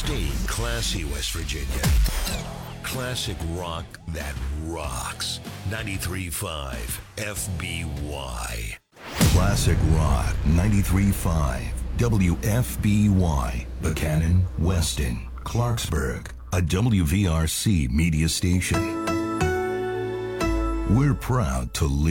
Stay classy, West Virginia. Classic rock that rocks. 93.5 FBY. Classic Rock 93.5 WFBY. Buchanan, Weston, Clarksburg. A WVRC media station. We're proud to live